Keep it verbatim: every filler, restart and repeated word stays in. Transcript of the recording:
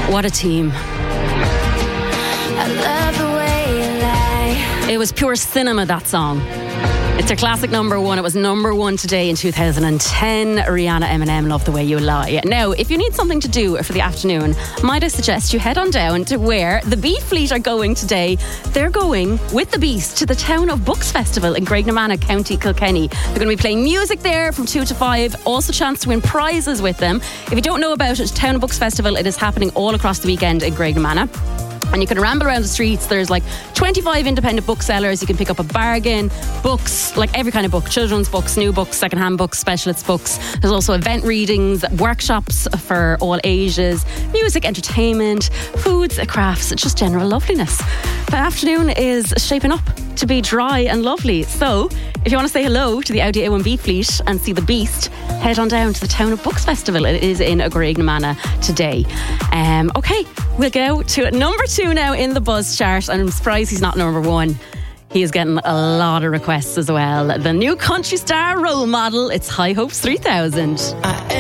What a team. I love the way you lie. It was pure cinema, that song. It's a classic number one. It was number one today in two thousand ten. Rihanna, Eminem, Love the Way You Lie. Now, if you need something to do for the afternoon, might I suggest you head on down to where the Beat Fleet are going today. They're going with the Beast to the Town of Books Festival in Graignamanagh, County Kilkenny. They're going to be playing music there from two to five. Also, chance to win prizes with them. If you don't know about it, Town of Books Festival, it is happening all across the weekend in Graignamanagh. And you can ramble around the streets. There's like twenty-five independent booksellers. You can pick up a bargain, books, like every kind of book, children's books, new books, secondhand books, specialist books. There's also event readings, workshops for all ages, music, entertainment, foods, crafts, just general loveliness. The afternoon is shaping up to be dry and lovely. So if you want to say hello to the Audi A one Beat Fleet and see the Beast, head on down to the Town of Books Festival. It is in Graignamanagh today. Um, okay, we'll go to number two now in the Buzz chart. And I'm surprised he's not number one. He is getting a lot of requests as well. The new country star role model, it's High Hopes three thousand. I